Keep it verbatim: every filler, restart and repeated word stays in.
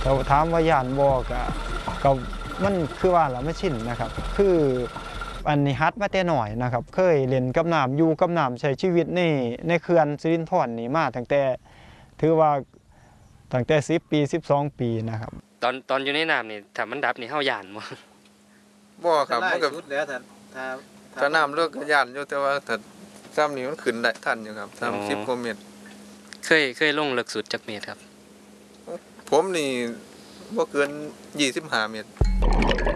แต่ถามว่าย่านบ่ก็ก็มันคือว่าล่ะมันชินนะครับคืออันนี้ฮัดมาแต่น้อยนะครับเคยเล่นกับน้ำอยู่กับน้ำใช้ชีวิตในในเขื่อนสิรินธรนี่มาตั้งแต่ถือว่าตั้งแต่สิบปีสิบสองปีนะครับตอนตอนอยู่ในน้ำนี่ถ้ามันดับนี่เฮาย่านบ่บ่ครับมันก็สุดแล้วถ้าถ้าถ้าน้ำเลิกก็ย่านอยู่แต่ว่าถ้าซ้ำนี่มันขึ้นได้ทันอยู่ครับซ้ำสิบกว่าเมตรเคยเคยลงลึกสุดจักเมตรครับผมนี่บ่เกินยี่สิบห้าเมตร